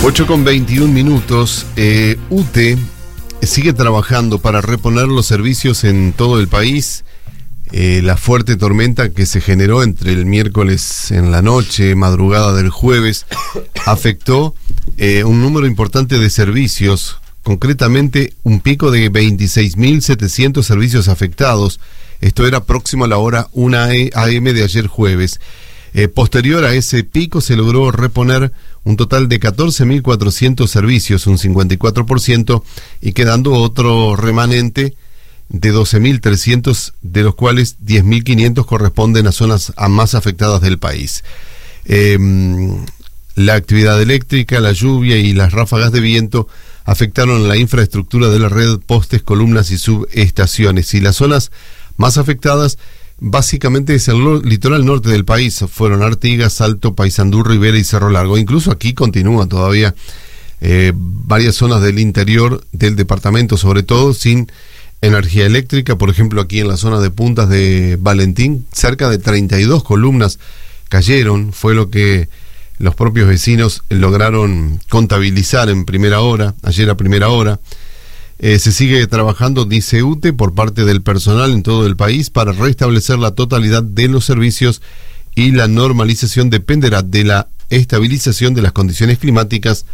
8:21. UTE sigue trabajando para reponer los servicios en todo el país. La fuerte tormenta que se generó entre el miércoles en la noche, madrugada del jueves, afectó un número importante de servicios, concretamente un pico de 26.700 servicios afectados. Esto era próximo a la hora 1 a.m. de ayer jueves. Posterior a ese pico se logró reponer un total de 14.400 servicios, un 54%, y quedando otro remanente de 12.300, de los cuales 10.500 corresponden a zonas más afectadas del país. La actividad eléctrica, la lluvia y las ráfagas de viento afectaron la infraestructura de la red, postes, columnas y subestaciones, y las zonas más afectadas básicamente es el litoral norte del país. Fueron Artigas, Salto, Paysandú, Rivera y Cerro Largo. Incluso aquí continúa todavía varias zonas del interior del departamento, sobre todo sin energía eléctrica. Por ejemplo, aquí en la zona de Puntas de Valentín, cerca de 32 columnas cayeron. Fue lo que los propios vecinos lograron contabilizar en primera hora, ayer a primera hora. Se sigue trabajando, dice UTE, por parte del personal en todo el país para restablecer la totalidad de los servicios, y la normalización dependerá de la estabilización de las condiciones climáticas,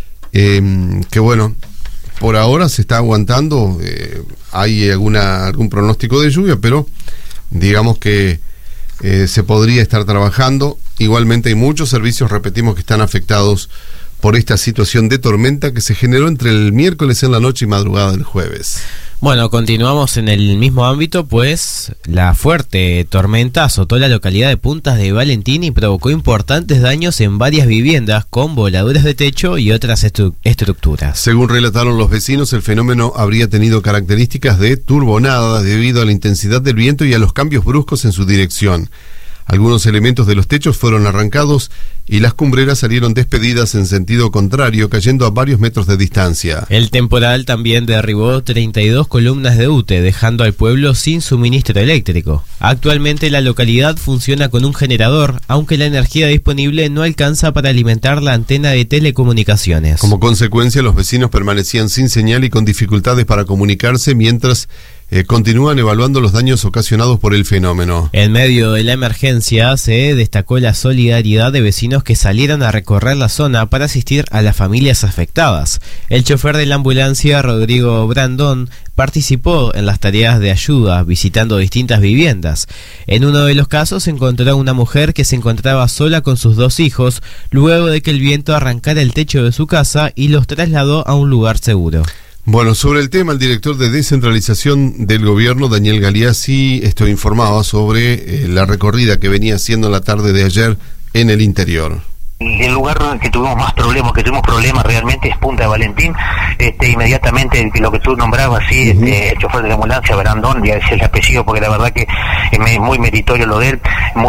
que bueno, por ahora se está aguantando. Hay algún pronóstico de lluvia, pero digamos que se podría estar trabajando. Igualmente hay muchos servicios, repetimos, que están afectados por esta situación de tormenta que se generó entre el miércoles en la noche y madrugada del jueves. Bueno, continuamos en el mismo ámbito, pues la fuerte tormenta azotó la localidad de Puntas de Valentín y provocó importantes daños en varias viviendas, con voladuras de techo y otras estructuras. Según relataron los vecinos, el fenómeno habría tenido características de turbonada debido a la intensidad del viento y a los cambios bruscos en su dirección. Algunos elementos de los techos fueron arrancados y las cumbreras salieron despedidas en sentido contrario, cayendo a varios metros de distancia. El temporal también derribó 32 columnas de UTE, dejando al pueblo sin suministro eléctrico. Actualmente la localidad funciona con un generador, aunque la energía disponible no alcanza para alimentar la antena de telecomunicaciones. Como consecuencia, los vecinos permanecían sin señal y con dificultades para comunicarse, mientras continúan evaluando los daños ocasionados por el fenómeno. En medio de la emergencia se destacó la solidaridad de vecinos que salieron a recorrer la zona para asistir a las familias afectadas. El chofer de la ambulancia, Rodrigo Brandón, participó en las tareas de ayuda, visitando distintas viviendas. En uno de los casos encontró a una mujer que se encontraba sola con sus 2 hijos, luego de que el viento arrancara el techo de su casa y los trasladó a un lugar seguro. Bueno, sobre el tema, el director de descentralización del gobierno, Daniel Galeazzi, informaba sobre la recorrida que venía haciendo la tarde de ayer en el interior. El lugar que tuvimos más problemas, realmente es Punta de Valentín. Inmediatamente lo que tú nombrabas, sí, el chofer de la ambulancia, Brandón, voy a decir el apellido porque la verdad que es muy meritorio lo de él,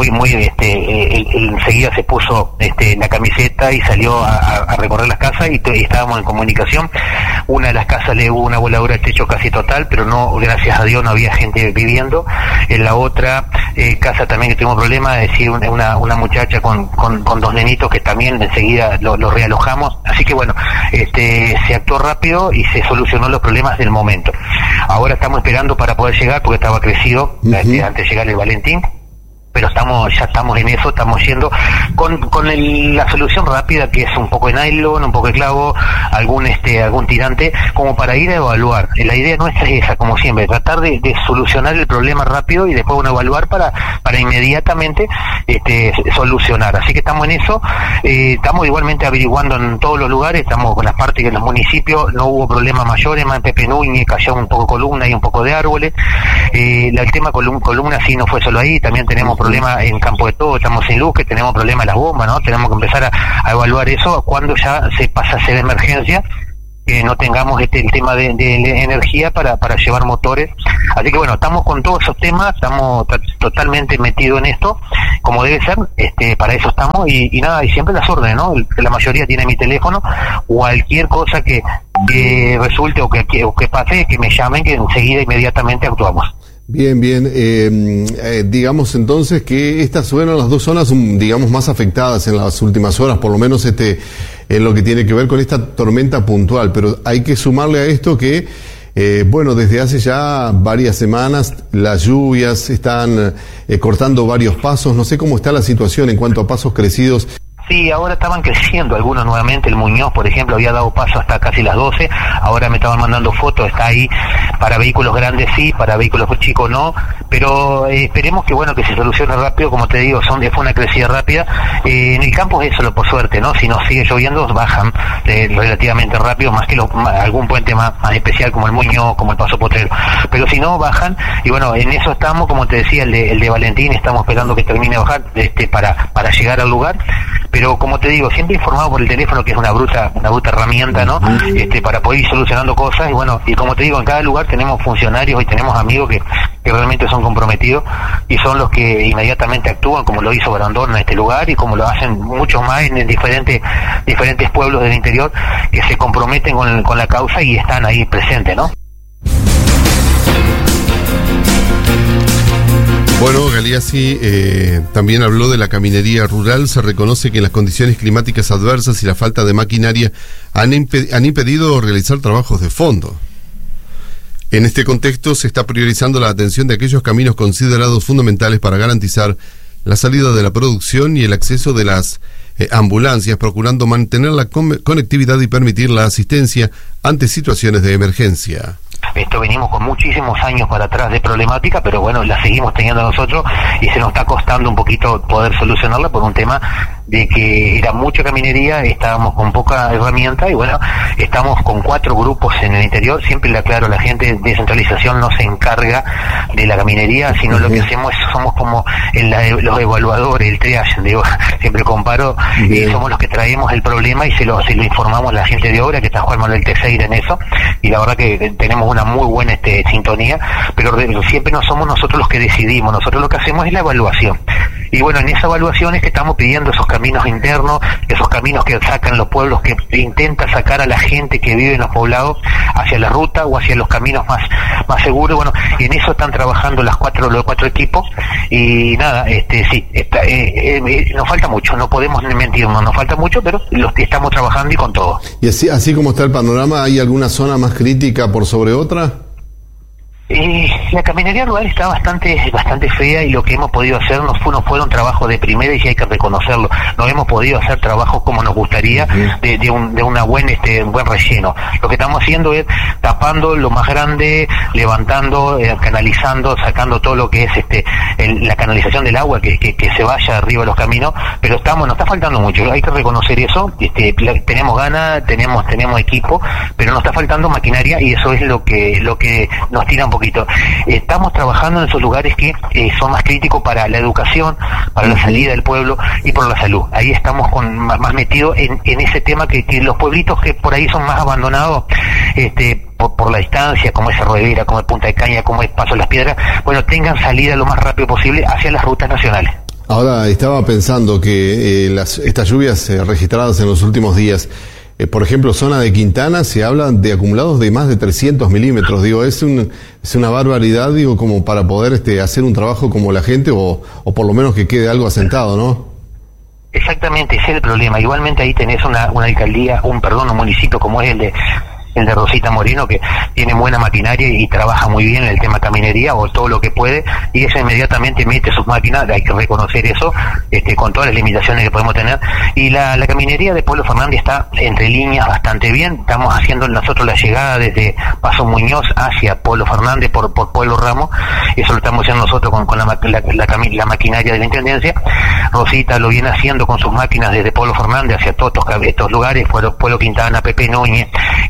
enseguida se puso la camiseta y salió a recorrer las casas y estábamos en comunicación. Una de las casas le hubo una voladura de techo casi total, pero no, gracias a Dios no había gente viviendo. En la otra casa también que tuvimos problemas, es decir, una muchacha con 2 nenitos que también enseguida lo realojamos. Así que bueno, se actuó rápido y se solucionó los problemas del momento. Ahora estamos esperando para poder llegar, porque estaba crecido antes de llegar el Valentín, pero ya estamos en eso, estamos yendo con la solución rápida, que es un poco de nylon, un poco de clavo, algún tirante, como para ir a evaluar. La idea nuestra es esa, como siempre, tratar de solucionar el problema rápido y después evaluar para inmediatamente solucionar. Así que estamos en eso. Estamos igualmente averiguando en todos los lugares, estamos con las partes que en los municipios no hubo problemas mayores, más en Pepe Núñez cayó un poco columna y un poco de árboles. El tema columna sí no fue solo ahí, también tenemos problemas en Campo de Todo, estamos sin luz, que tenemos problemas en las bombas, ¿no? Tenemos que empezar a evaluar eso cuando ya se pasa a ser emergencia, que no tengamos el tema de energía para llevar motores. Así que bueno, estamos con todos esos temas, estamos totalmente metidos en esto, como debe ser, para eso estamos, y nada, y siempre las órdenes, ¿no? La mayoría tiene mi teléfono, cualquier cosa que resulte o que pase, que me llamen, que enseguida inmediatamente actuamos. Bien, bien. Digamos entonces que estas fueron las dos zonas, digamos, más afectadas en las últimas horas, por lo menos en lo que tiene que ver con esta tormenta puntual. Pero hay que sumarle a esto que, bueno, desde hace ya varias semanas las lluvias están cortando varios pasos. No sé cómo está la situación en cuanto a pasos crecidos. Sí, ahora estaban creciendo algunos nuevamente. El Muñoz, por ejemplo, había dado paso hasta casi las 12. Ahora me estaban mandando fotos. Está ahí para vehículos grandes, sí, para vehículos chicos no. Pero esperemos que, bueno, que se solucione rápido. Como te digo, fue una crecida rápida. En el campo es eso, por suerte, ¿no? Si nos sigue lloviendo, bajan relativamente rápido, más que algún puente más especial como el Muñoz, como el Paso Potrero. Pero si no, bajan. Y bueno, en eso estamos, como te decía, el de Valentín, estamos esperando que termine de bajar para llegar al lugar. Pero como te digo, siempre informado por el teléfono, que es una bruta herramienta, ¿no? Para poder ir solucionando cosas. Y bueno, y como te digo, en cada lugar tenemos funcionarios y tenemos amigos que realmente son comprometidos y son los que inmediatamente actúan, como lo hizo Barandón en este lugar y como lo hacen muchos más en diferentes pueblos del interior, que se comprometen con la causa y están ahí presentes, ¿no? Bueno, Galeazzi también habló de la caminería rural. Se reconoce que las condiciones climáticas adversas y la falta de maquinaria han impedido realizar trabajos de fondo. En este contexto se está priorizando la atención de aquellos caminos considerados fundamentales para garantizar la salida de la producción y el acceso de las ambulancias, procurando mantener la conectividad y permitir la asistencia ante situaciones de emergencia. Esto venimos con muchísimos años para atrás de problemática, pero bueno, la seguimos teniendo nosotros y se nos está costando un poquito poder solucionarla por un tema de que era mucha caminería, estábamos con poca herramienta y bueno, estamos con 4 grupos en el interior. Siempre le aclaro a la gente, descentralización no se encarga de la caminería, sino lo que hacemos somos como los evaluadores, el triage, digo, siempre comparo, somos los que traemos el problema y se lo informamos a la gente de obra, que está Juan Manuel Teixeira en eso, y la verdad que tenemos una muy buena sintonía, pero siempre no somos nosotros los que decidimos, nosotros lo que hacemos es la evaluación. Y bueno, en esa evaluación es que estamos pidiendo esos caminos internos, esos caminos que sacan los pueblos, que intenta sacar a la gente que vive en los poblados hacia la ruta o hacia los caminos más seguros. Bueno, y en eso están trabajando los cuatro equipos y nada, nos falta mucho, no podemos mentirnos, nos falta mucho, pero estamos trabajando y con todo. Y así como está el panorama, ¿hay alguna zona más crítica por sobre otra? La caminería rural está bastante fea y lo que hemos podido hacer no fueron trabajos de primera y sí hay que reconocerlo. No hemos podido hacer trabajos como nos gustaría de un buen relleno. Lo que estamos haciendo es tapando lo más grande, levantando, canalizando, sacando todo lo que es la canalización del agua que se vaya arriba de los caminos, pero nos está faltando mucho. Hay que reconocer eso. Tenemos ganas, tenemos equipo, pero nos está faltando maquinaria y eso es lo que nos tira un poquito. Estamos trabajando en esos lugares que son más críticos para la educación, para la salida del pueblo y por la salud. Ahí estamos más metidos en ese tema que los pueblitos que por ahí son más abandonados por la distancia, como es Cerro de Vera, como es Punta de Caña, como es Paso de las Piedras, bueno, tengan salida lo más rápido posible hacia las rutas nacionales. Ahora estaba pensando que estas lluvias registradas en los últimos días, por ejemplo, zona de Quintana, se habla de acumulados de más de 300 milímetros. Digo, es una barbaridad, digo, como para poder hacer un trabajo como la gente o por lo menos que quede algo asentado, ¿no? Exactamente, ese es el problema. Igualmente ahí tenés una alcaldía, un municipio como es el de Rosita Moreno, que tiene buena maquinaria y trabaja muy bien en el tema caminería o todo lo que puede, y eso inmediatamente mete sus máquinas, hay que reconocer eso, con todas las limitaciones que podemos tener. Y la caminería de Pueblo Fernández está entre líneas bastante bien. Estamos haciendo nosotros la llegada desde Paso Muñoz hacia Pueblo Fernández por Pueblo Ramos, eso lo estamos haciendo nosotros con la maquinaria de la Intendencia. Rosita lo viene haciendo con sus máquinas desde Pueblo Fernández hacia todos estos lugares, Pueblo Quintana, Pepe Núñez,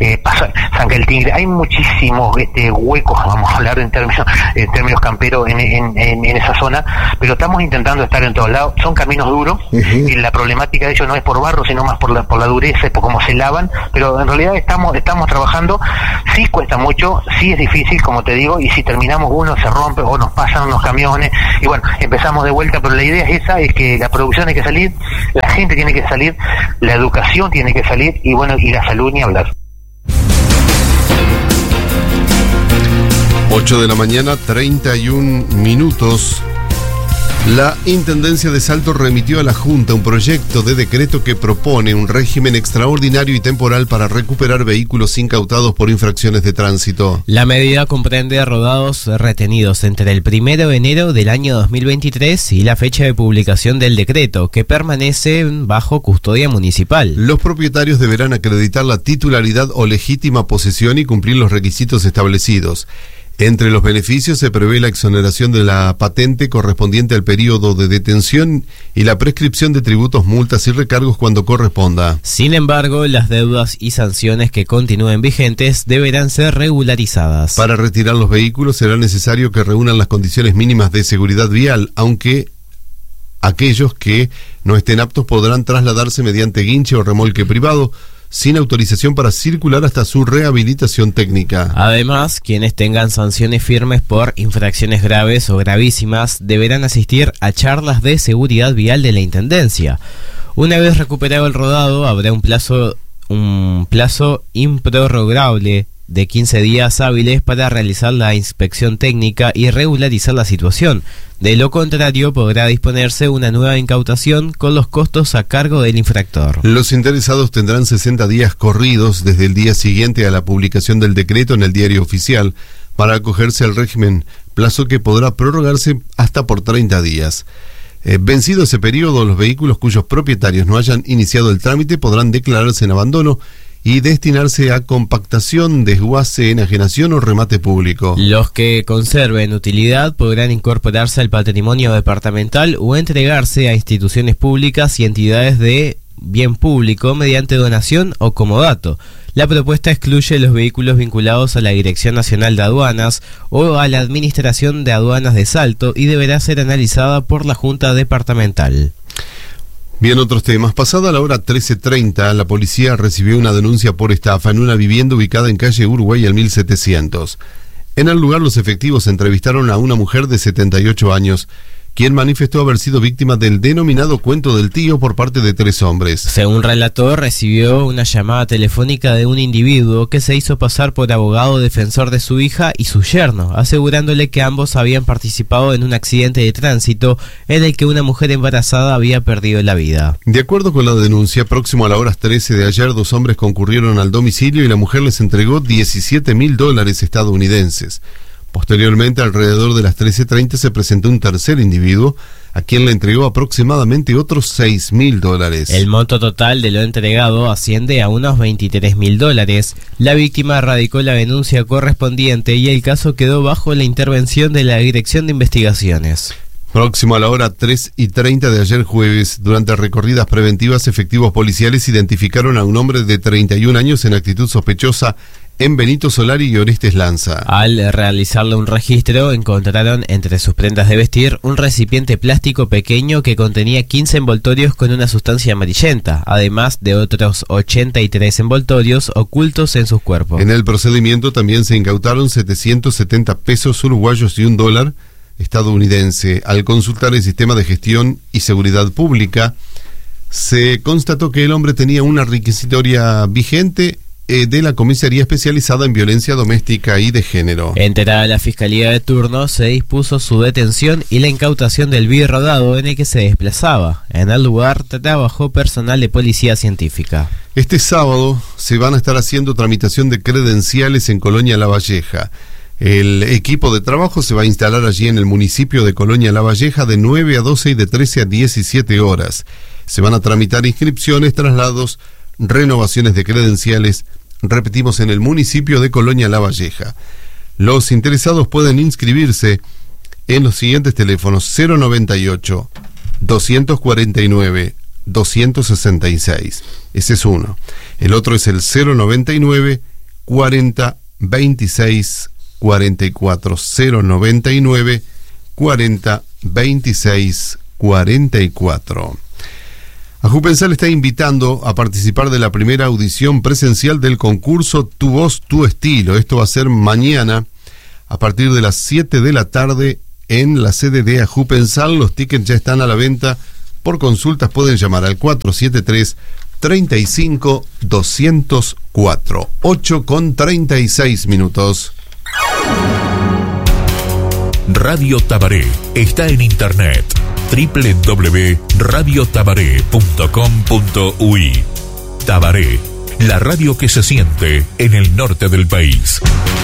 San del Tigre. Hay muchísimos huecos, vamos a hablar en términos camperos en esa zona, pero estamos intentando estar en todos lados. Son caminos duros y la problemática de ellos no es por barro, sino más por la dureza y por cómo se lavan, pero en realidad estamos trabajando. Sí cuesta mucho, sí es difícil, como te digo, y si terminamos uno se rompe o nos pasan unos camiones y bueno, empezamos de vuelta, pero la idea es esa, es que la producción hay que salir, la gente tiene que salir, la educación tiene que salir y bueno, y la salud ni hablar. 8 de la mañana, 31 minutos. La Intendencia de Salto remitió a la Junta un proyecto de decreto que propone un régimen extraordinario y temporal para recuperar vehículos incautados por infracciones de tránsito. La medida comprende rodados retenidos entre el 1 de enero del año 2023 y la fecha de publicación del decreto, que permanece bajo custodia municipal. Los propietarios deberán acreditar la titularidad o legítima posesión y cumplir los requisitos establecidos. Entre los beneficios se prevé la exoneración de la patente correspondiente al periodo de detención y la prescripción de tributos, multas y recargos cuando corresponda. Sin embargo, las deudas y sanciones que continúen vigentes deberán ser regularizadas. Para retirar los vehículos será necesario que reúnan las condiciones mínimas de seguridad vial, aunque aquellos que no estén aptos podrán trasladarse mediante guinche o remolque privado, sin autorización para circular hasta su rehabilitación técnica. Además, quienes tengan sanciones firmes por infracciones graves o gravísimas deberán asistir a charlas de seguridad vial de la Intendencia. Una vez recuperado el rodado, habrá un plazo improrrogable de 15 días hábiles para realizar la inspección técnica y regularizar la situación. De lo contrario, podrá disponerse una nueva incautación con los costos a cargo del infractor. Los interesados tendrán 60 días corridos desde el día siguiente a la publicación del decreto en el Diario Oficial para acogerse al régimen, plazo que podrá prorrogarse hasta por 30 días. Vencido ese periodo, los vehículos cuyos propietarios no hayan iniciado el trámite podrán declararse en abandono y destinarse a compactación, desguace, enajenación o remate público. Los que conserven utilidad podrán incorporarse al patrimonio departamental o entregarse a instituciones públicas y entidades de bien público mediante donación o comodato. La propuesta excluye los vehículos vinculados a la Dirección Nacional de Aduanas o a la Administración de Aduanas de Salto y deberá ser analizada por la Junta Departamental. Bien, otros temas. Pasada la hora 13:30, la policía recibió una denuncia por estafa en una vivienda ubicada en calle Uruguay al 1700. En el lugar, los efectivos entrevistaron a una mujer de 78 años, quien manifestó haber sido víctima del denominado cuento del tío por parte de 3 hombres. Según relató, recibió una llamada telefónica de un individuo que se hizo pasar por abogado defensor de su hija y su yerno, asegurándole que ambos habían participado en un accidente de tránsito en el que una mujer embarazada había perdido la vida. De acuerdo con la denuncia, próximo a las horas 13 de ayer, 2 hombres concurrieron al domicilio y la mujer les entregó $17.000 estadounidenses. Posteriormente, alrededor de las 13:30, se presentó un tercer individuo, a quien le entregó aproximadamente otros $6.000. El monto total de lo entregado asciende a unos $23.000. La víctima radicó la denuncia correspondiente y el caso quedó bajo la intervención de la Dirección de Investigaciones. Próximo a la hora 3:30 de ayer jueves, durante recorridas preventivas, efectivos policiales identificaron a un hombre de 31 años en actitud sospechosa en Benito Solari y Orestes Lanza. Al realizarle un registro, encontraron entre sus prendas de vestir un recipiente plástico pequeño que contenía 15 envoltorios con una sustancia amarillenta, además de otros 83 envoltorios ocultos en sus cuerpos. En el procedimiento también se incautaron 770 pesos uruguayos y $1 estadounidense. Al consultar el sistema de gestión y seguridad pública, se constató que el hombre tenía una requisitoria vigente de la Comisaría Especializada en Violencia Doméstica y de Género. Enterada la Fiscalía de turno, se dispuso su detención y la incautación del birrodado en el que se desplazaba. En el lugar trabajó personal de policía científica. Este sábado se van a estar haciendo tramitación de credenciales en Colonia La Valleja. El equipo de trabajo se va a instalar allí en el municipio de Colonia La Valleja de 9 a 12 y de 13 a 17 horas. Se van a tramitar inscripciones, traslados, renovaciones de credenciales, repetimos, en el municipio de Colonia La Valleja. Los interesados pueden inscribirse en los siguientes teléfonos: 098 249 266. Ese es uno. El otro es el 099 40 26 44. 099 40 26 44. Ajupensal está invitando a participar de la primera audición presencial del concurso Tu Voz, Tu Estilo. Esto va a ser mañana a partir de las 7 de la tarde en la sede de Ajupensal. Los tickets ya están a la venta. Por consultas pueden llamar al 473-35-204. 8:36. Radio Tabaré está en internet www.radiotabaré.com.uy. Tabaré, la radio que se siente en el norte del país.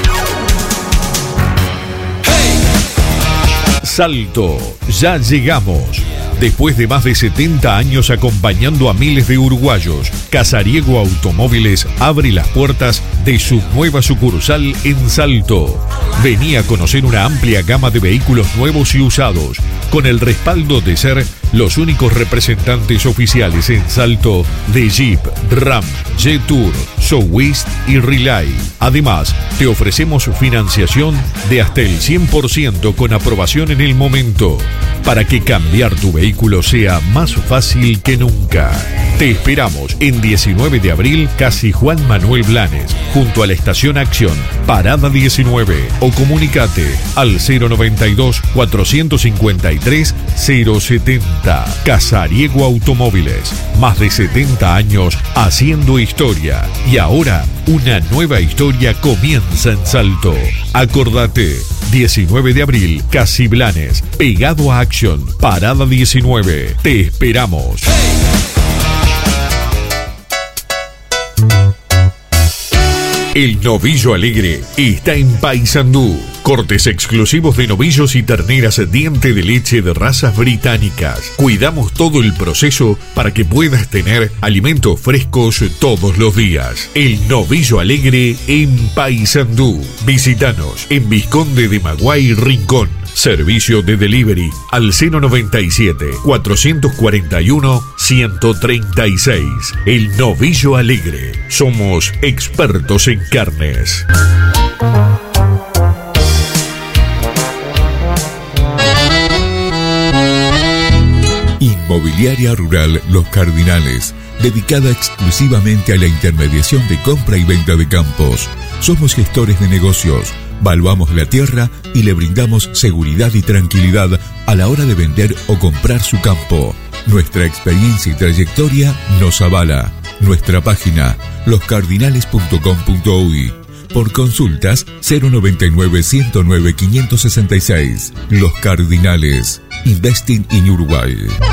Salto, ya llegamos. Después de más de 70 años acompañando a miles de uruguayos, Casariego Automóviles abre las puertas de su nueva sucursal en Salto. Vení a conocer una amplia gama de vehículos nuevos y usados, con el respaldo de ser los únicos representantes oficiales en Salto de Jeep, Ram, Jetour, Sowist y Relay. Además, te ofrecemos financiación de hasta el 100% con aprobación en el momento, para que cambiar tu vehículo sea más fácil que nunca. Te esperamos en 19 de abril, Casi Juan Manuel Blanes, junto a la Estación Acción, Parada 19, o comunicate al 092-453-070. Casariego Automóviles, más de 70 años haciendo historia, y ahora una nueva historia comienza en Salto. Acordate, 19 de abril, Casi Blanes, pegado a Acción, Parada 19. Te esperamos. El Novillo Alegre está en Paysandú. Cortes exclusivos de novillos y terneras diente de leche de razas británicas. Cuidamos todo el proceso para que puedas tener alimentos frescos todos los días. El Novillo Alegre en Paysandú. Visítanos en Vizconde de Maguay, Rincón. Servicio de delivery al 097-441-136. El Novillo Alegre. Somos expertos en carnes. Inmobiliaria Rural Los Cardinales, dedicada exclusivamente a la intermediación de compra y venta de campos. Somos gestores de negocios, valuamos la tierra y le brindamos seguridad y tranquilidad a la hora de vender o comprar su campo. Nuestra experiencia y trayectoria nos avala. Nuestra página, loscardinales.com.uy. Por consultas, 099-109-566. Los Cardinales. Investing in Uruguay.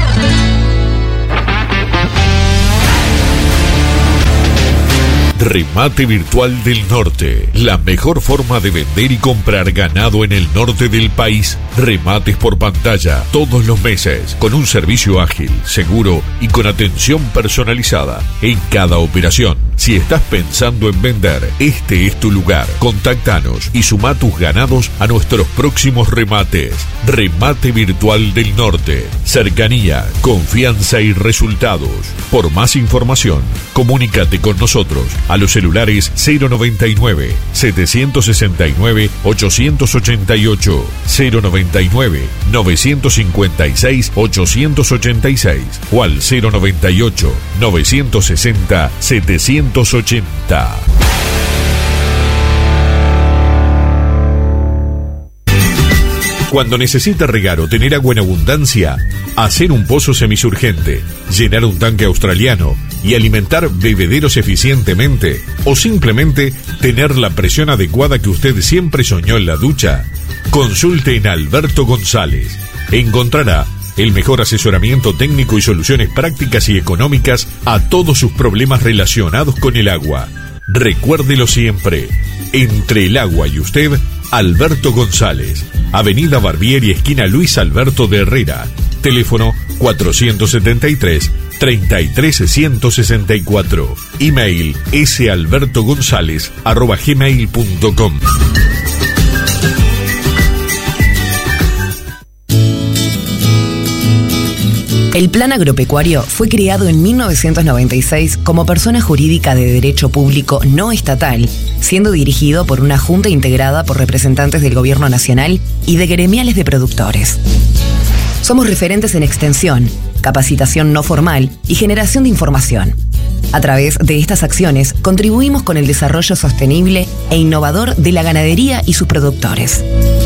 Remate Virtual del Norte, la mejor forma de vender y comprar ganado en el norte del país. Remates por pantalla todos los meses, con un servicio ágil, seguro y con atención personalizada en cada operación. Si estás pensando en vender, este es tu lugar. Contáctanos y suma tus ganados a nuestros próximos remates. Remate Virtual del Norte. Cercanía, confianza y resultados. Por más información, comunícate con nosotros a los celulares 099-769-888, 099-956-886 o al 098-960-780. Cuando necesita regar o tener agua en abundancia, hacer un pozo semisurgente, llenar un tanque australiano y alimentar bebederos eficientemente, o simplemente tener la presión adecuada que usted siempre soñó en la ducha, consulte en Alberto González. Encontrará el mejor asesoramiento técnico y soluciones prácticas y económicas a todos sus problemas relacionados con el agua. Recuérdelo siempre, entre el agua y usted, Alberto González, Avenida Barbieri, esquina Luis Alberto de Herrera, teléfono 473-33164, email salbertogonzalez@gmail.com. El Plan Agropecuario fue creado en 1996 como persona jurídica de derecho público no estatal, siendo dirigido por una junta integrada por representantes del Gobierno Nacional y de gremiales de productores. Somos referentes en extensión, capacitación no formal y generación de información. A través de estas acciones contribuimos con el desarrollo sostenible e innovador de la ganadería y sus productores.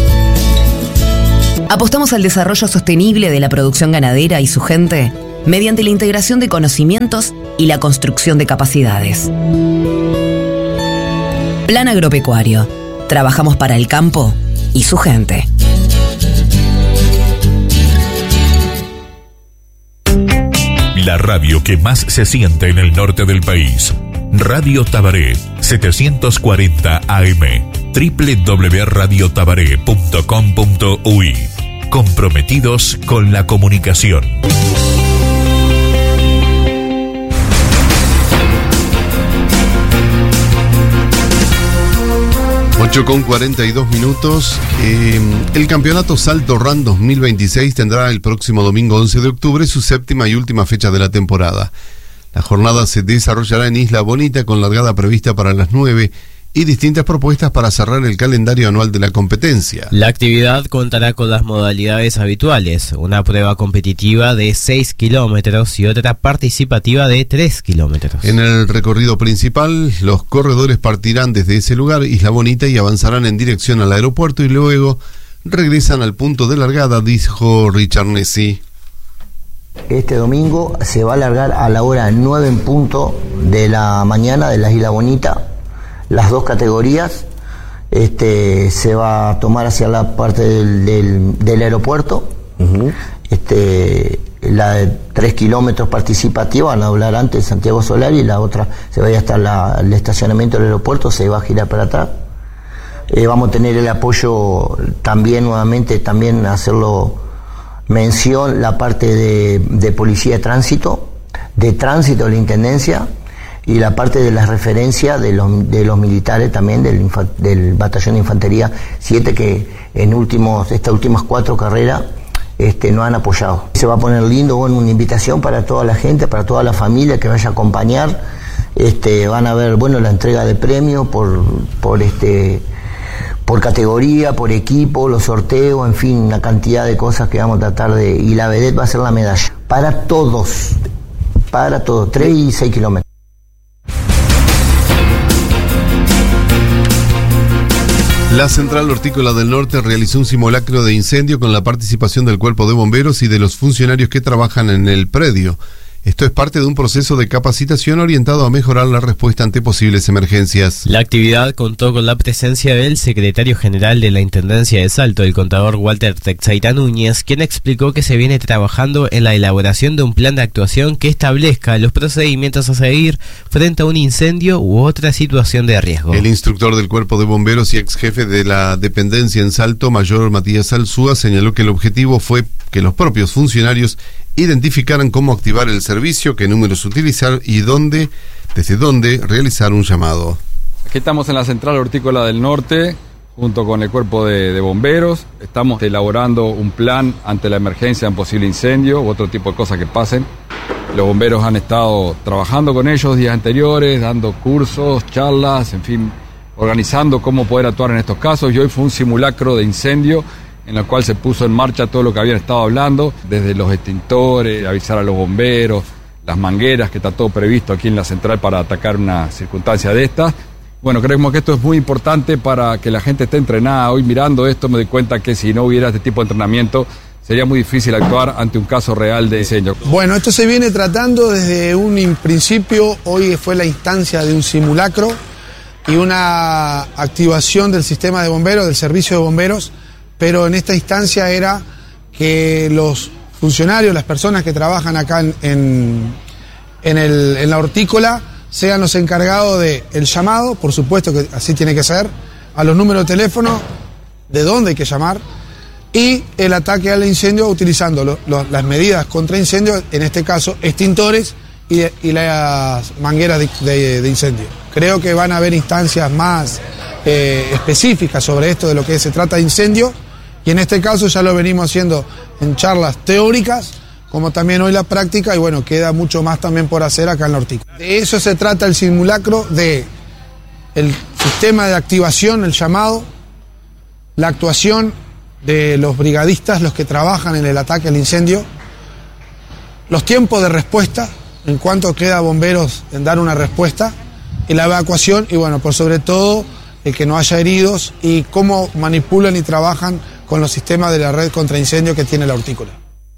Apostamos al desarrollo sostenible de la producción ganadera y su gente mediante la integración de conocimientos y la construcción de capacidades. Plan Agropecuario. Trabajamos para el campo y su gente. La radio que más se siente en el norte del país. Radio Tabaré, 740 AM, www.radiotabaré.com.uy. Comprometidos con la comunicación. 8:42. El campeonato Salto Run 2026 tendrá el próximo domingo 11 de octubre su séptima y última fecha de la temporada. La jornada se desarrollará en Isla Bonita con largada prevista para las 9 y distintas propuestas para cerrar el calendario anual de la competencia. La actividad contará con las modalidades habituales, una prueba competitiva de 6 kilómetros y otra participativa de 3 kilómetros. En el recorrido principal, los corredores partirán desde ese lugar, Isla Bonita, y avanzarán en dirección al aeropuerto y luego regresan al punto de largada, dijo Richard Nessi. Este domingo se va a largar a la hora 9 en punto de la mañana de la Isla Bonita. Las dos categorías, se va a tomar hacia la parte del aeropuerto. Uh-huh. La de 3 kilómetros participativa van a doblar antes Santiago Solari y la otra se va a ir hasta el estacionamiento del aeropuerto, se va a girar para atrás. Vamos a tener el apoyo también, nuevamente, también hacerlo mención, la parte de policía de tránsito de la Intendencia, y la parte de la referencia de los militares también del Batallón de Infantería 7, que en estas últimas 4 carreras nos han apoyado. Se va a poner lindo, bueno, una invitación para toda la gente, para toda la familia que vaya a acompañar. Van a ver, bueno, la entrega de premios por categoría, por equipo, los sorteos, en fin, una cantidad de cosas que vamos a tratar de... Y la vedette va a ser la medalla. Para todos, 3 y 6 kilómetros. La Central Hortícola del Norte realizó un simulacro de incendio con la participación del Cuerpo de Bomberos y de los funcionarios que trabajan en el predio. Esto es parte de un proceso de capacitación orientado a mejorar la respuesta ante posibles emergencias. La actividad contó con la presencia del secretario general de la Intendencia de Salto, el contador Walter Texeira Núñez, quien explicó que se viene trabajando en la elaboración de un plan de actuación que establezca los procedimientos a seguir frente a un incendio u otra situación de riesgo. El instructor del Cuerpo de Bomberos y ex jefe de la dependencia en Salto, mayor Matías Alzúa, señaló que el objetivo fue que los propios funcionarios identificaran cómo activar el servicio, qué números utilizar y desde dónde realizar un llamado. Aquí estamos en la Central Hortícola del Norte, junto con el Cuerpo de Bomberos. Estamos elaborando un plan ante la emergencia en posible incendio u otro tipo de cosas que pasen. Los bomberos han estado trabajando con ellos días anteriores, dando cursos, charlas, en fin, organizando cómo poder actuar en estos casos. Y hoy fue un simulacro de incendio en el cual se puso en marcha todo lo que habían estado hablando, desde los extintores, avisar a los bomberos, las mangueras, que está todo previsto aquí en la central para atacar una circunstancia de estas. Bueno, creemos que esto es muy importante para que la gente esté entrenada. Hoy mirando esto me doy cuenta que si no hubiera este tipo de entrenamiento sería muy difícil actuar ante un caso real de incendio. Bueno, esto se viene tratando desde un principio. Hoy fue la instancia de un simulacro y una activación del sistema de bomberos, del servicio de bomberos, pero en esta instancia era que los funcionarios, las personas que trabajan acá en la hortícola, sean los encargados del llamado, por supuesto que así tiene que ser, a los números de teléfono, de dónde hay que llamar, y el ataque al incendio utilizando las medidas contra incendio, en este caso extintores y las mangueras de incendio. Creo que van a haber instancias más específicas sobre esto de lo que se trata de incendio, y en este caso ya lo venimos haciendo en charlas teóricas, como también hoy la práctica, y bueno, queda mucho más también por hacer acá en la hortícola. De eso se trata el simulacro, de el sistema de activación, el llamado, la actuación de los brigadistas, los que trabajan en el ataque al incendio, los tiempos de respuesta, en cuanto queda bomberos en dar una respuesta, y la evacuación, y bueno, por sobre todo, el que no haya heridos, y cómo manipulan y trabajan con los sistemas de la red contra incendio que tiene la hortícola.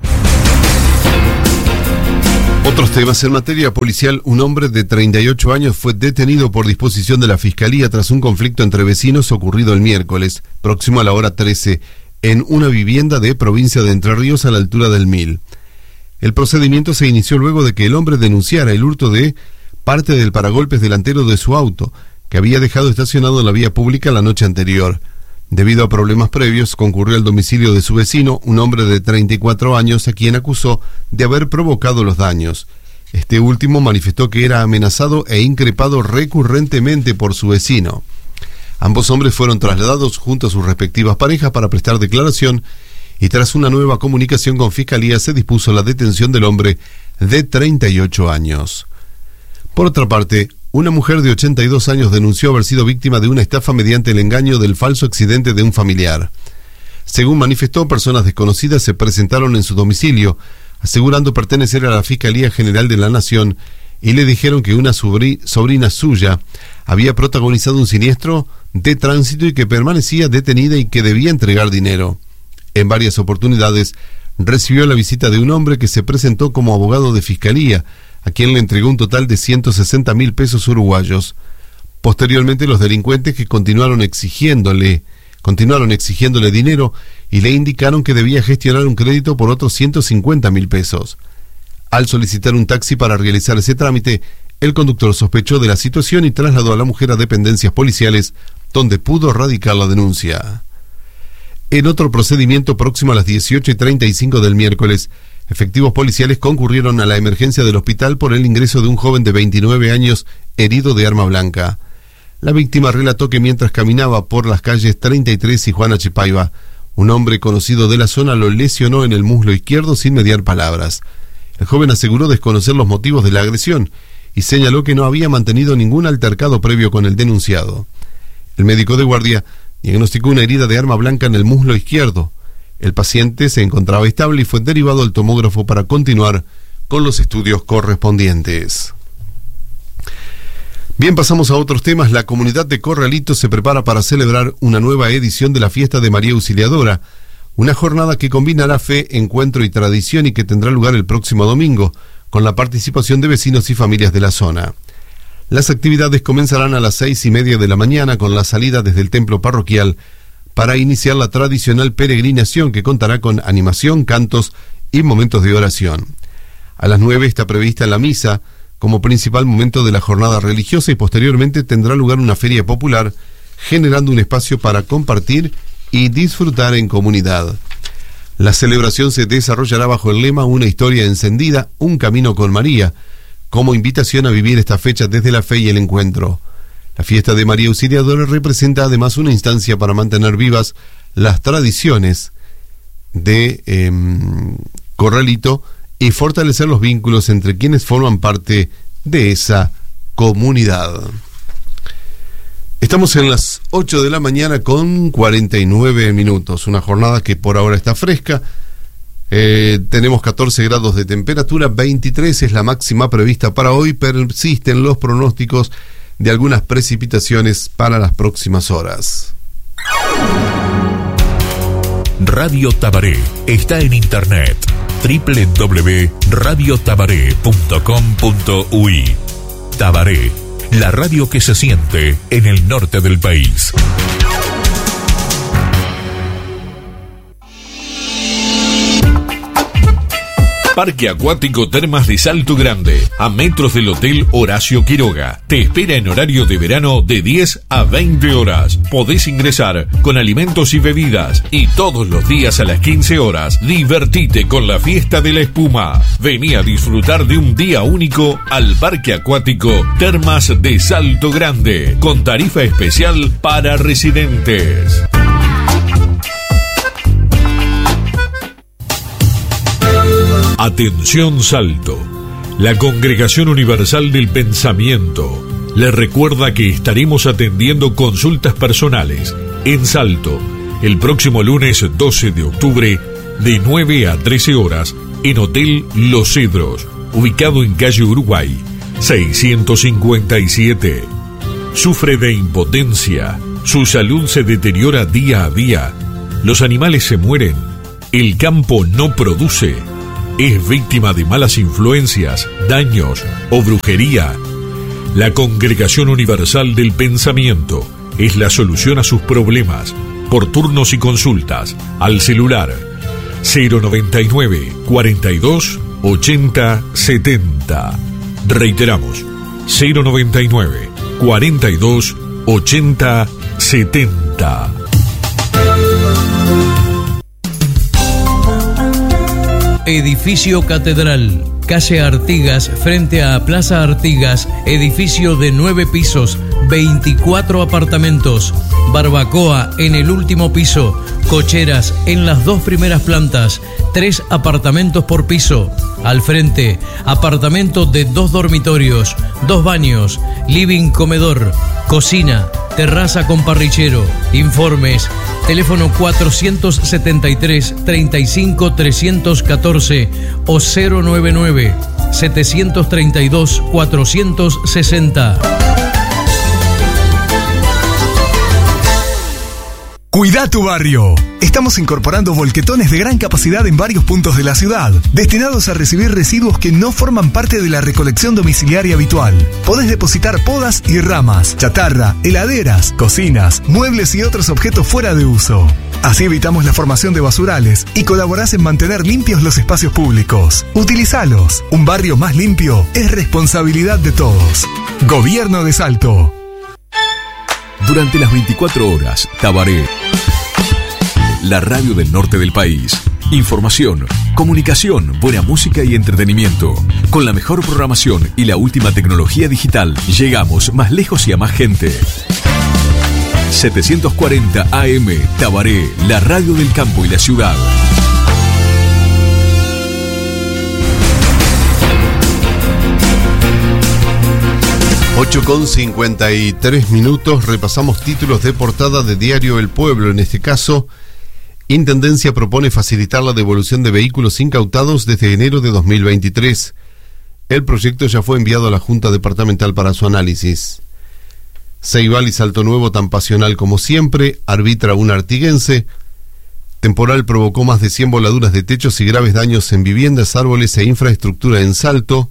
Otros temas en materia policial. Un hombre de 38 años fue detenido por disposición de la Fiscalía tras un conflicto entre vecinos ocurrido el miércoles, próximo a la hora 13, en una vivienda de provincia de Entre Ríos a la altura del Mil. El procedimiento se inició luego de que el hombre denunciara el hurto de parte del paragolpes delantero de su auto, que había dejado estacionado en la vía pública la noche anterior. Debido a problemas previos, concurrió al domicilio de su vecino, un hombre de 34 años, a quien acusó de haber provocado los daños. Este último manifestó que era amenazado e increpado recurrentemente por su vecino. Ambos hombres fueron trasladados junto a sus respectivas parejas para prestar declaración y tras una nueva comunicación con Fiscalía se dispuso la detención del hombre de 38 años. Por otra parte, una mujer de 82 años denunció haber sido víctima de una estafa mediante el engaño del falso accidente de un familiar. Según manifestó, personas desconocidas se presentaron en su domicilio, asegurando pertenecer a la Fiscalía General de la Nación, y le dijeron que una sobrina suya había protagonizado un siniestro de tránsito y que permanecía detenida y que debía entregar dinero. En varias oportunidades recibió la visita de un hombre que se presentó como abogado de Fiscalía, a quien le entregó un total de 160.000 pesos uruguayos. Posteriormente, los delincuentes que continuaron exigiéndole dinero y le indicaron que debía gestionar un crédito por otros 150.000 pesos. Al solicitar un taxi para realizar ese trámite, el conductor sospechó de la situación y trasladó a la mujer a dependencias policiales, donde pudo radicar la denuncia. En otro procedimiento próximo a las 18:35 del miércoles, efectivos policiales concurrieron a la emergencia del hospital por el ingreso de un joven de 29 años herido de arma blanca. La víctima relató que mientras caminaba por las calles 33 y Juana Chipaiva, un hombre conocido de la zona lo lesionó en el muslo izquierdo sin mediar palabras. El joven aseguró desconocer los motivos de la agresión y señaló que no había mantenido ningún altercado previo con el denunciado. El médico de guardia diagnosticó una herida de arma blanca en el muslo izquierdo. El paciente se encontraba estable y fue derivado al tomógrafo para continuar con los estudios correspondientes. Bien, pasamos a otros temas. La comunidad de Corralito se prepara para celebrar una nueva edición de la fiesta de María Auxiliadora, una jornada que combinará fe, encuentro y tradición y que tendrá lugar el próximo domingo, con la participación de vecinos y familias de la zona. Las actividades comenzarán a las 6:30 de la mañana con la salida desde el templo parroquial para iniciar la tradicional peregrinación que contará con animación, cantos y momentos de oración. A las 9 está prevista la misa como principal momento de la jornada religiosa y posteriormente tendrá lugar una feria popular, generando un espacio para compartir y disfrutar en comunidad. La celebración se desarrollará bajo el lema Una historia encendida, un camino con María, como invitación a vivir esta fecha desde la fe y el encuentro. La fiesta de María Auxiliadora representa además una instancia para mantener vivas las tradiciones de Corralito y fortalecer los vínculos entre quienes forman parte de esa comunidad. Estamos en las 8 de la mañana con 49 minutos, una jornada que por ahora está fresca. Tenemos 14 grados de temperatura, 23 es la máxima prevista para hoy. Persisten los pronósticos de algunas precipitaciones para las próximas horas. Radio Tabaré está en internet www.radiotabaré.com.uy. Tabaré, la radio que se siente en el norte del país. Parque Acuático Termas de Salto Grande, a metros del Hotel Horacio Quiroga. Te espera en horario de verano de 10 a 20 horas. Podés ingresar con alimentos y bebidas y todos los días a las 15 horas. Divertite con la fiesta de la espuma. Vení a disfrutar de un día único al Parque Acuático Termas de Salto Grande, con tarifa especial para residentes. Atención Salto. La Congregación Universal del Pensamiento le recuerda que estaremos atendiendo consultas personales en Salto el próximo lunes 12 de octubre de 9 a 13 horas en Hotel Los Cedros, ubicado en calle Uruguay 657. Sufre de impotencia, su salud se deteriora día a día, los animales se mueren, el campo no produce. Es víctima de malas influencias, daños o brujería. La Congregación Universal del Pensamiento es la solución a sus problemas, por turnos y consultas, al celular 099 42 8070. Reiteramos, 099 42 80 70. Edificio Catedral, calle Artigas, frente a Plaza Artigas, edificio de 9 pisos, 24 apartamentos, barbacoa en el último piso, cocheras en las 2 primeras plantas, 3 apartamentos por piso. Al frente, apartamento de 2 dormitorios, 2 baños, living comedor, cocina, terraza con parrillero. Informes, teléfono 473 35 314 o 099 732 460. Cuida tu barrio. Estamos incorporando volquetones de gran capacidad en varios puntos de la ciudad, destinados a recibir residuos que no forman parte de la recolección domiciliaria habitual. Podés depositar podas y ramas, chatarra, heladeras, cocinas, muebles y otros objetos fuera de uso. Así evitamos la formación de basurales y colaborás en mantener limpios los espacios públicos. Utilizalos. Un barrio más limpio es responsabilidad de todos. Gobierno de Salto. Durante las 24 horas, Tabaré, la radio del norte del país. Información, comunicación, buena música y entretenimiento. Con la mejor programación y la última tecnología digital, llegamos más lejos y a más gente. 740 AM, Tabaré, la radio del campo y la ciudad. 8:53, repasamos títulos de portada de Diario El Pueblo. En este caso, Intendencia propone facilitar la devolución de vehículos incautados desde enero de 2023. El proyecto ya fue enviado a la Junta Departamental para su análisis. Ceibal y Salto Nuevo tan pasional como siempre, arbitra un artiguense. Temporal provocó más de 100 voladuras de techos y graves daños en viviendas, árboles e infraestructura en Salto.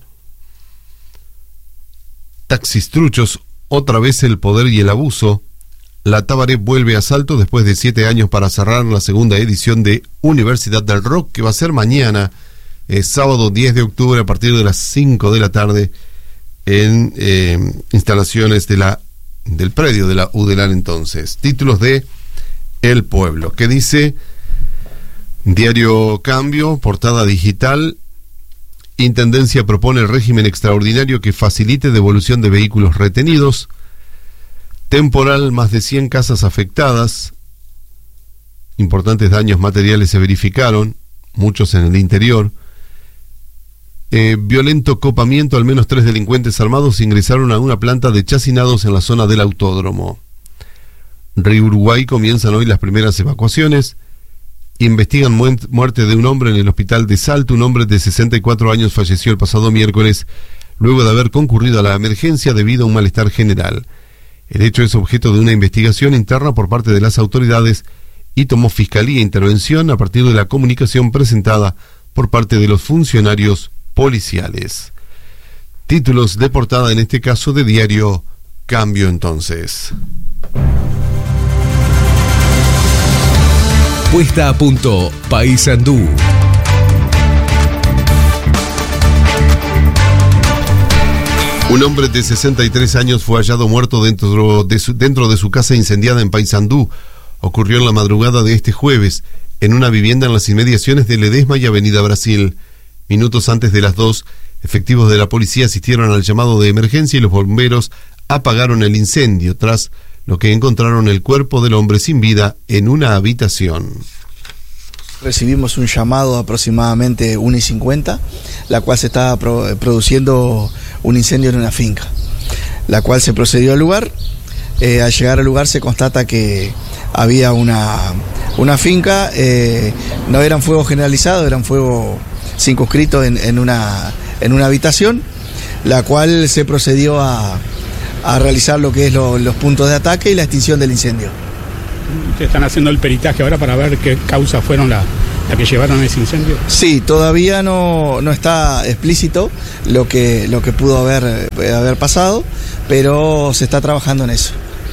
Taxis truchos, otra vez el poder y el abuso. La Tabaré vuelve a Salto después de 7 años para cerrar la segunda edición de Universidad del Rock, que va a ser mañana, sábado 10 de octubre a partir de las 5 de la tarde en instalaciones del predio de la UDELAR. Entonces, títulos de El Pueblo. ¿Qué dice Diario Cambio? Portada digital. Intendencia propone el régimen extraordinario que facilite devolución de vehículos retenidos. Temporal, más de 100 casas afectadas. Importantes daños materiales se verificaron, muchos en el interior. Violento copamiento, al menos 3 delincuentes armados ingresaron a una planta de chacinados en la zona del autódromo. Río Uruguay, comienzan hoy las primeras evacuaciones. Investigan muerte de un hombre en el hospital de Salto. Un hombre de 64 años falleció el pasado miércoles luego de haber concurrido a la emergencia debido a un malestar general. El hecho es objeto de una investigación interna por parte de las autoridades y tomó Fiscalía intervención a partir de la comunicación presentada por parte de los funcionarios policiales. Títulos de portada en este caso de Diario Cambio entonces. Puesta a punto, Paysandú. Un hombre de 63 años fue hallado muerto dentro de su casa incendiada en Paysandú. Ocurrió en la madrugada de este jueves, en una vivienda en las inmediaciones de Ledesma y Avenida Brasil. Minutos antes de las 2, efectivos de la policía asistieron al llamado de emergencia y los bomberos apagaron el incendio, tras lo que encontraron el cuerpo del hombre sin vida en una habitación. Recibimos un llamado aproximadamente 1:50, la cual se estaba produciendo un incendio en una finca, la cual se procedió al lugar. Al llegar al lugar se constata que había una finca, no eran fuegos generalizados, eran fuegos circunscritos en una habitación, la cual se procedió a realizar lo que es los puntos de ataque y la extinción del incendio. ¿Ustedes están haciendo el peritaje ahora para ver qué causas fueron las que llevaron a ese incendio? Sí, todavía no está explícito lo que pudo haber pasado, pero se está trabajando en eso.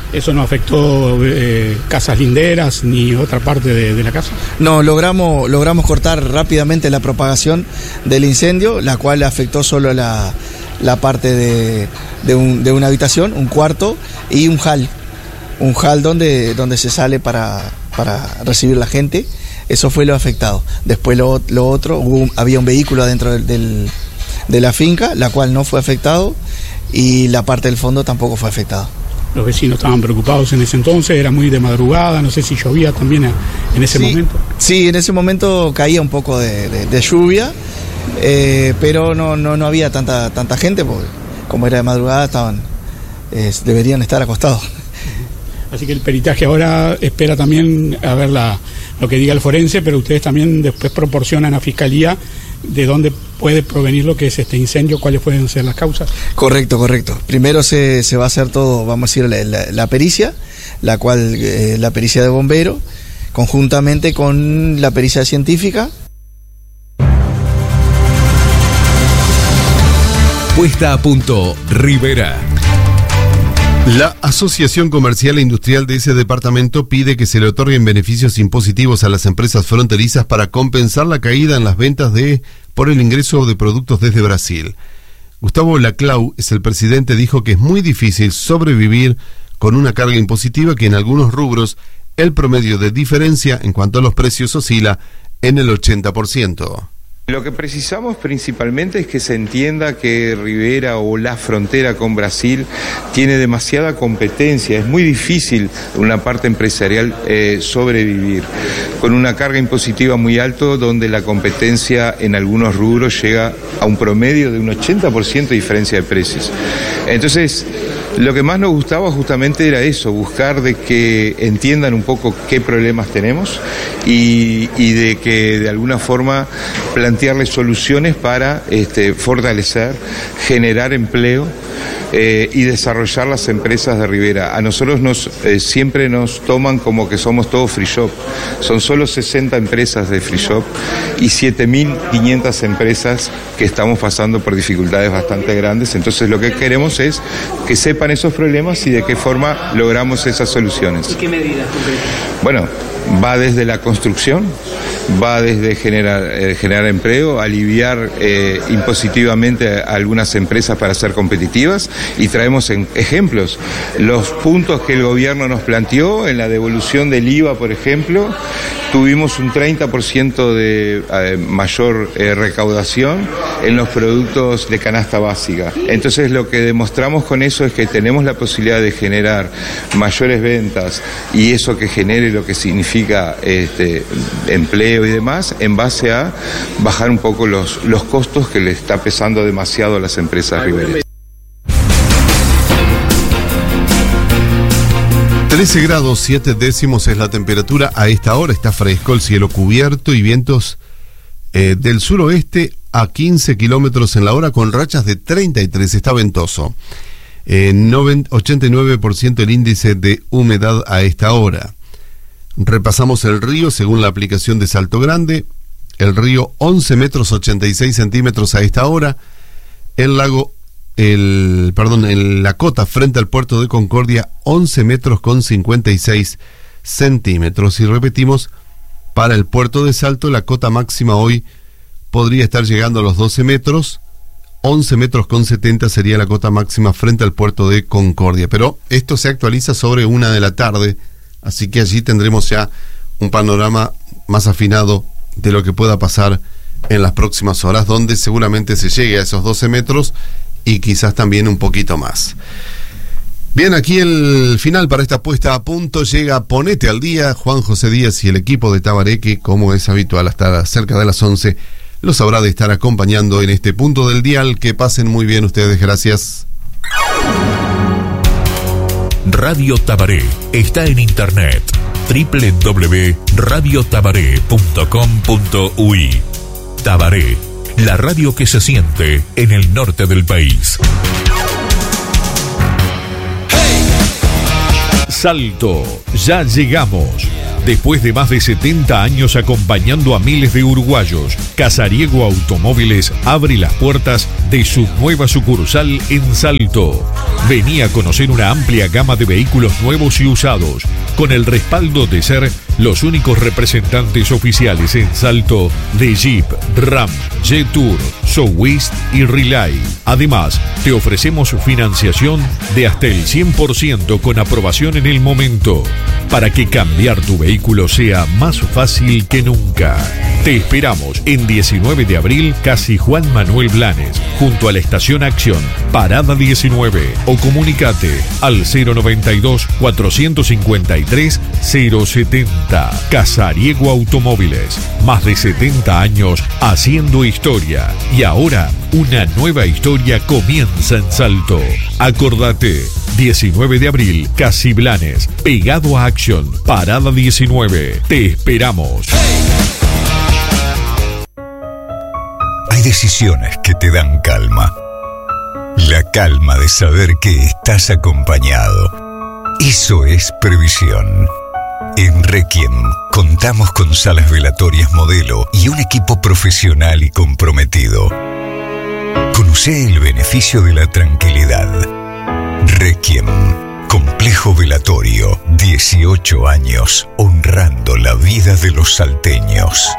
¿Eso no afectó casas linderas ni otra parte de la casa? No, logramos cortar rápidamente la propagación del incendio, la cual afectó solo la parte de una habitación, un cuarto y un hall donde se sale para recibir la gente. Eso fue lo afectado. Después lo otro, había un vehículo adentro de la finca, la cual no fue afectado, y la parte del fondo tampoco fue afectada. Los vecinos estaban preocupados en ese entonces, era muy de madrugada, no sé si llovía también en ese momento. Sí, en ese momento caía un poco de lluvia, pero no había tanta gente, porque como era de madrugada deberían estar acostados. Así que el peritaje ahora espera también a ver lo que diga el forense, pero ustedes también después proporcionan a Fiscalía de dónde puede provenir lo que es este incendio, cuáles pueden ser las causas. Correcto. Primero se va a hacer todo, vamos a decir, la pericia, la cual la pericia de bombero, conjuntamente con la pericia científica. Puesta a punto, Rivera. La Asociación Comercial e Industrial de ese departamento pide que se le otorguen beneficios impositivos a las empresas fronterizas para compensar la caída en las ventas por el ingreso de productos desde Brasil. Gustavo Laclau es el presidente, dijo que es muy difícil sobrevivir con una carga impositiva que en algunos rubros el promedio de diferencia en cuanto a los precios oscila en el 80%. Lo que precisamos principalmente es que se entienda que Rivera o la frontera con Brasil tiene demasiada competencia. Es muy difícil una parte empresarial sobrevivir con una carga impositiva muy alta, donde la competencia en algunos rubros llega a un promedio de un 80% de diferencia de precios. Entonces, lo que más nos gustaba justamente era eso, buscar de que entiendan un poco qué problemas tenemos y de que de alguna forma plantearles soluciones para fortalecer, generar empleo y desarrollar las empresas de Rivera. A nosotros siempre nos toman como que somos todos free shop. Son solo 60 empresas de free shop y 7.500 empresas que estamos pasando por dificultades bastante grandes. Entonces lo que queremos es que sepan esos problemas y de qué forma logramos esas soluciones. ¿Y qué medidas? Bueno, va desde la construcción, va desde generar empleo, aliviar impositivamente a algunas empresas para ser competitivas, y traemos ejemplos. Los puntos que el gobierno nos planteó en la devolución del IVA, por ejemplo, tuvimos un 30% de mayor recaudación en los productos de canasta básica. Entonces lo que demostramos con eso es que tenemos la posibilidad de generar mayores ventas, y eso que genere lo que significa empleo y demás, en base a bajar un poco los costos que le está pesando demasiado a las empresas ribereñas. 13 grados 7 décimos es la temperatura a esta hora. Está fresco, el cielo cubierto y vientos del suroeste a 15 kilómetros en la hora con rachas de 33. Está ventoso. 89% el índice de humedad a esta hora. Repasamos el río según la aplicación de Salto Grande. El río 11 metros 86 centímetros a esta hora. El lago en la cota frente al puerto de Concordia 11 metros con 56 centímetros. Y repetimos, para el puerto de Salto la cota máxima hoy podría estar llegando a los 12 metros. 11 metros con 70 sería la cota máxima frente al puerto de Concordia. Pero esto se actualiza sobre 1 de la tarde, así que allí tendremos ya un panorama más afinado de lo que pueda pasar en las próximas horas, donde seguramente se llegue a esos 12 metros y quizás también un poquito más. Bien, aquí el final para esta puesta a punto. Llega Ponete al Día. Juan José Díaz y el equipo de Tabaré, que como es habitual hasta cerca de las 11 los habrá de estar acompañando en este punto del dial. Que pasen muy bien ustedes, gracias. Radio Tabaré está en internet www.radiotabaré.com.uy. Tabaré, la radio que se siente en el norte del país. Salto, ya llegamos. Después de más de 70 años acompañando a miles de uruguayos, Casariego Automóviles abre las puertas de su nueva sucursal en Salto. Vení a conocer una amplia gama de vehículos nuevos y usados, con el respaldo de ser los únicos representantes oficiales en Salto de Jeep, Ram, Jetour, Sowist y Relay. Además, te ofrecemos financiación de hasta el 100% con aprobación en el momento, para que cambiar tu vehículo sea más fácil que nunca. Te esperamos en 19 de abril, Casi Juan Manuel Blanes, junto a la Estación Acción, Parada 19, o comunicate al 092-453-070. Casariego Automóviles, más de 70 años haciendo historia, y ahora una nueva historia comienza en Salto. Acordate, 19 de abril, Casi Blanes, pegado a Acción, Parada 19. Te esperamos. Hay decisiones que te dan calma. La calma de saber que estás acompañado. Eso es previsión. En Requiem contamos con salas velatorias modelo y un equipo profesional y comprometido. Conocé el beneficio de la tranquilidad. Requiem, complejo velatorio, 18 años honrando la vida de los salteños.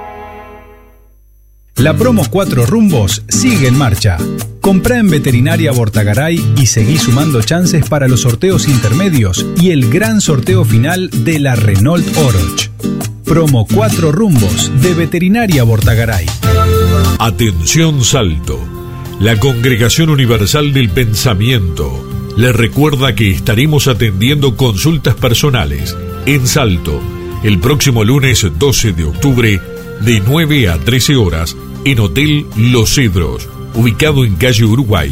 La promo 4 rumbos sigue en marcha. Comprá en Veterinaria Bortagaray y seguí sumando chances para los sorteos intermedios y el gran sorteo final de la Renault Oroch. Promo 4 rumbos de Veterinaria Bortagaray. Atención Salto. La Congregación Universal del Pensamiento les recuerda que estaremos atendiendo consultas personales en Salto el próximo lunes 12 de octubre de 9 a 13 horas en Hotel Los Cedros, ubicado en calle Uruguay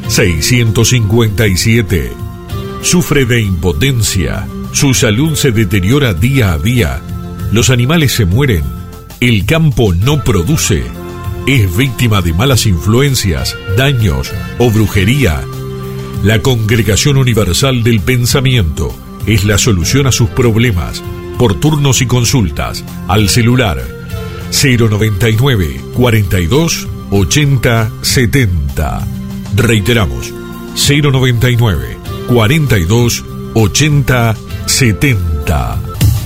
657. Sufre de impotencia, su salud se deteriora día a día, los animales se mueren, el campo no produce, es víctima de malas influencias, daños o brujería. La Congregación Universal del Pensamiento es la solución a sus problemas, por turnos y consultas, al celular 099 42 80 70. Reiteramos, 099 42 80 70.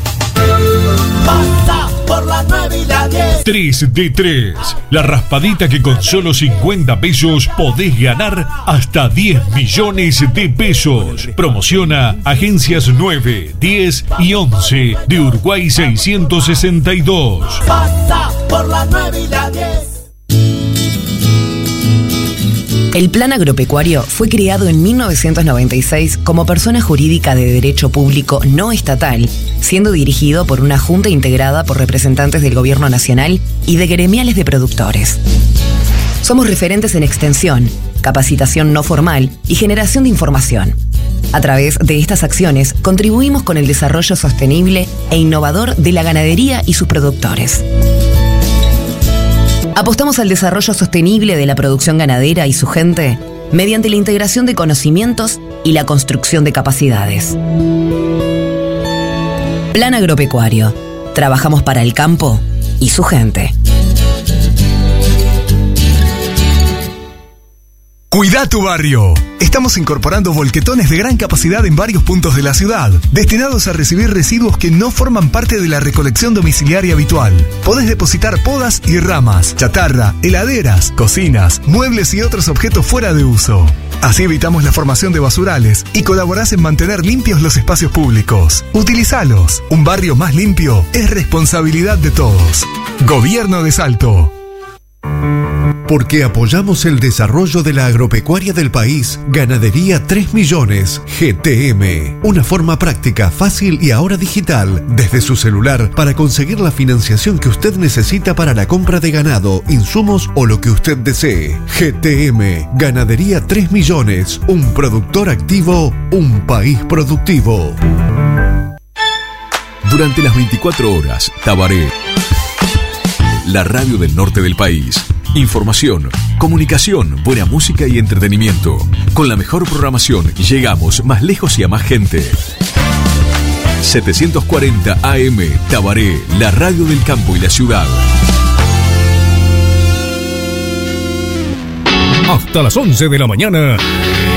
Pasa por la 9 y la 10. 3 de 3. La raspadita que con solo 50 pesos podés ganar hasta 10 millones de pesos. Promociona Agencias 9, 10 y 11 de Uruguay 662. Pasa por la 9 y la 10. El Plan Agropecuario fue creado en 1996 como persona jurídica de derecho público no estatal, siendo dirigido por una junta integrada por representantes del Gobierno Nacional y de gremiales de productores. Somos referentes en extensión, capacitación no formal y generación de información. A través de estas acciones contribuimos con el desarrollo sostenible e innovador de la ganadería y sus productores. Apostamos al desarrollo sostenible de la producción ganadera y su gente mediante la integración de conocimientos y la construcción de capacidades. Plan Agropecuario. Trabajamos para el campo y su gente. Cuida tu barrio. Estamos incorporando volquetones de gran capacidad en varios puntos de la ciudad, destinados a recibir residuos que no forman parte de la recolección domiciliaria habitual. Podés depositar podas y ramas, chatarra, heladeras, cocinas, muebles y otros objetos fuera de uso. Así evitamos la formación de basurales y colaborás en mantener limpios los espacios públicos. Utilizalos. Un barrio más limpio es responsabilidad de todos. Gobierno de Salto. Porque apoyamos el desarrollo de la agropecuaria del país, Ganadería 3 Millones, GTM. Una forma práctica, fácil y ahora digital, desde su celular, para conseguir la financiación que usted necesita para la compra de ganado, insumos o lo que usted desee. GTM, Ganadería 3 Millones. Un productor activo, un país productivo. Durante las 24 horas, Tabaré. La radio del norte del país. Información, comunicación, buena música y entretenimiento. Con la mejor programación llegamos más lejos y a más gente. 740 AM, Tabaré, la radio del campo y la ciudad. Hasta las 11 de la mañana.